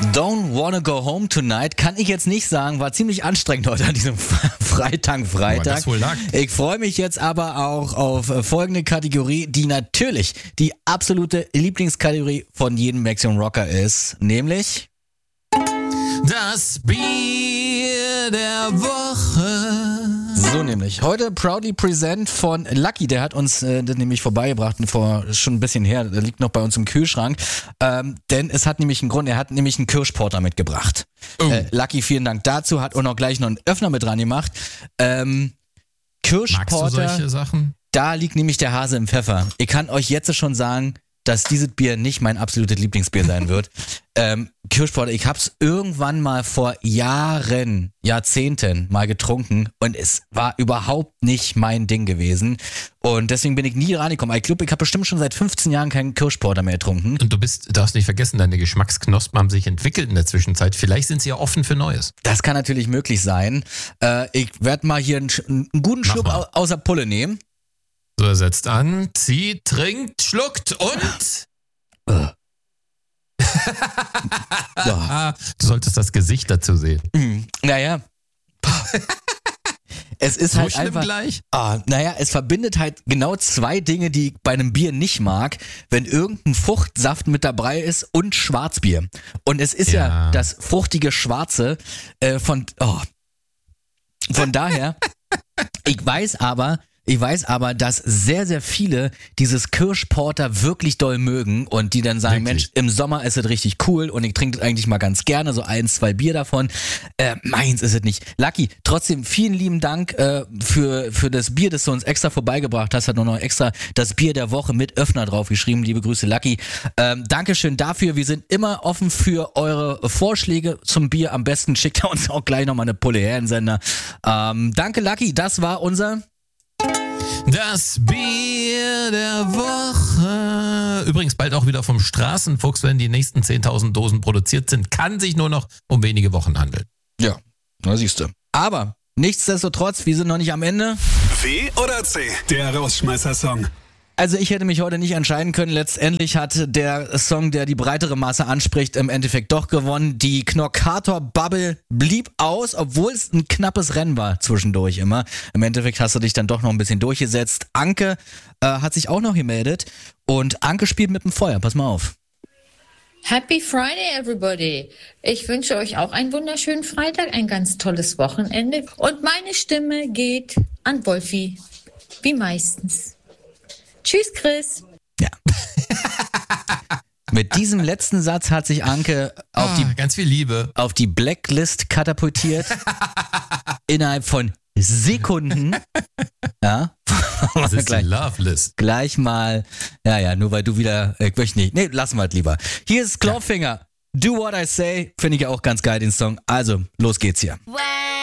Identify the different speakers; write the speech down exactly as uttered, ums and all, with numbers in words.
Speaker 1: Don't wanna go home tonight, kann ich jetzt nicht sagen, war ziemlich anstrengend heute an diesem Freitag, Freitag.
Speaker 2: Das wohl lag.
Speaker 1: Ich freue mich jetzt aber auch auf folgende Kategorie, die natürlich die absolute Lieblingskategorie von jedem Maximum Rocker ist, nämlich
Speaker 2: das Bier der Woche.
Speaker 1: So nämlich. Heute proudly present von Lucky, der hat uns äh, das nämlich vorbeigebracht, vor schon ein bisschen her, der liegt noch bei uns im Kühlschrank, ähm, denn es hat nämlich einen Grund, er hat nämlich einen Kirschporter mitgebracht. Oh. Äh, Lucky, vielen Dank dazu, hat auch noch gleich noch einen Öffner mit dran gemacht. Ähm, Kirschporter,
Speaker 2: magst du solche Sachen?
Speaker 1: Da liegt nämlich der Hase im Pfeffer. Ich kann euch jetzt schon sagen, dass dieses Bier nicht mein absolutes Lieblingsbier sein wird. ähm, Kirschporter, ich hab's irgendwann mal vor Jahren, Jahrzehnten mal getrunken und es war überhaupt nicht mein Ding gewesen. Und deswegen bin ich nie rangekommen. Ich glaube, ich habe bestimmt schon seit fünfzehn Jahren keinen Kirschporter mehr getrunken.
Speaker 2: Und du bist, darfst nicht vergessen, deine Geschmacksknospen haben sich entwickelt in der Zwischenzeit. Vielleicht sind sie ja offen für Neues.
Speaker 1: Das kann natürlich möglich sein. Äh, ich werde mal hier einen, einen guten Schluck au- außer Pulle nehmen.
Speaker 2: So, er setzt an, zieht, trinkt, schluckt und...
Speaker 1: Uh.
Speaker 2: Ja. Du solltest das Gesicht dazu sehen.
Speaker 1: Mm, naja. Es ist
Speaker 2: so
Speaker 1: halt
Speaker 2: schlimm
Speaker 1: einfach,
Speaker 2: gleich?
Speaker 1: Ah, naja, es verbindet halt genau zwei Dinge, die ich bei einem Bier nicht mag, wenn irgendein Fruchtsaft mit dabei ist und Schwarzbier. Und es ist ja,
Speaker 2: ja
Speaker 1: das fruchtige Schwarze äh, von... Oh. Von daher, ich weiß aber... Ich weiß aber, dass sehr, sehr viele dieses Kirschporter wirklich doll mögen und die dann sagen, wirklich? Mensch, im Sommer ist es richtig cool und ich trinke das eigentlich mal ganz gerne, so ein, zwei Bier davon. Äh, meins ist es nicht. Lucky, trotzdem vielen lieben Dank äh, für, für das Bier, das du uns extra vorbeigebracht hast. Hat nur noch extra das Bier der Woche mit Öffner drauf geschrieben. Liebe Grüße, Lucky. Ähm, Dankeschön dafür. Wir sind immer offen für eure Vorschläge zum Bier. Am besten schickt er uns auch gleich nochmal eine Pulle her in Sender. Ähm, danke, Lucky. Das war unser...
Speaker 2: Das Bier der Woche. Übrigens bald auch wieder vom Straßenfuchs, wenn die nächsten zehntausend Dosen produziert sind. Kann sich nur noch um wenige Wochen handeln.
Speaker 1: Ja, da siehst du. Aber nichtsdestotrotz, wir sind noch nicht am Ende.
Speaker 3: W oder C, der Rausschmeißer-Song.
Speaker 1: Also ich hätte mich heute nicht entscheiden können. Letztendlich hat der Song, der die breitere Masse anspricht, im Endeffekt doch gewonnen. Die Knorkator-Bubble blieb aus, obwohl es ein knappes Rennen war zwischendurch immer. Im Endeffekt hast du dich dann doch noch ein bisschen durchgesetzt. Anke äh, hat sich auch noch gemeldet und Anke spielt mit dem Feuer. Pass mal auf.
Speaker 4: Happy Friday, everybody. Ich wünsche euch auch einen wunderschönen Freitag, ein ganz tolles Wochenende. Und meine Stimme geht an Wolfi, wie meistens. Tschüss, Chris.
Speaker 1: Ja. Mit diesem letzten Satz hat sich Anke auf
Speaker 2: ah,
Speaker 1: die
Speaker 2: ganz viel Liebe
Speaker 1: auf die Blacklist katapultiert. Innerhalb von Sekunden. Ja.
Speaker 2: Das ist
Speaker 1: gleich,
Speaker 2: die Love List.
Speaker 1: Gleich mal. Ja, ja, nur weil du wieder. Ich möchte nicht. Nee, lassen wir es lieber. Hier ist Clawfinger. Ja. Do What I Say. Finde ich ja auch ganz geil, den Song. Also, los geht's hier.
Speaker 5: Wow.